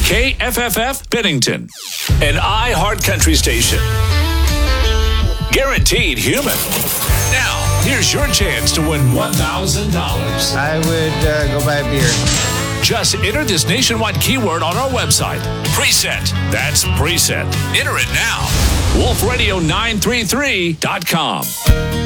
KFFF Bennington, an iHeart Country station. Guaranteed human. Now, here's your chance to win $1,000. I would go buy a beer. Just enter this nationwide keyword on our website. Preset. That's preset. Enter it now. WolfRadio933.com.